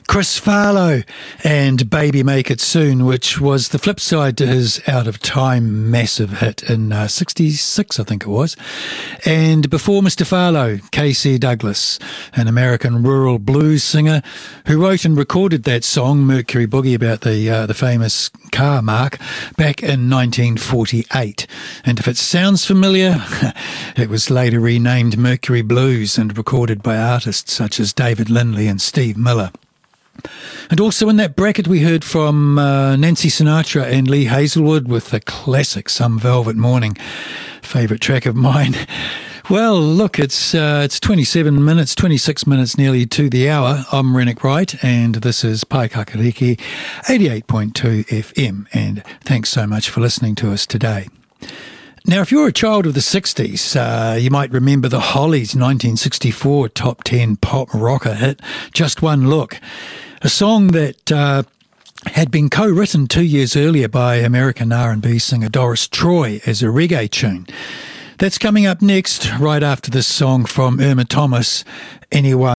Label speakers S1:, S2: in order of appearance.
S1: Chris Farlow and Baby Make It Soon, which was the flip side to his Out of Time massive hit in 66, I think it was. And before Mr. Farlow, K.C. Douglas, an American rural blues singer who wrote and recorded that song, Mercury Boogie, about the famous car mark, back in 1948. And if it sounds familiar, it was later renamed Mercury Blues and recorded by artists such as David Lindley and Steve Miller. And also in that bracket we heard from Nancy Sinatra and Lee Hazelwood with the classic Some Velvet Morning, favourite track of mine. Well, look, it's 26 minutes nearly to the hour. I'm Rennick Wright and this is Paikakariki 88.2 FM, and thanks so much for listening to us today. Now, if you're a child of the 60s, you might remember the Hollies' 1964 top 10 pop rocker hit, Just One Look, a song that had been co-written 2 years earlier by American R&B singer Doris Troy as a reggae tune. That's coming up next, right after this song from Irma Thomas, Anyone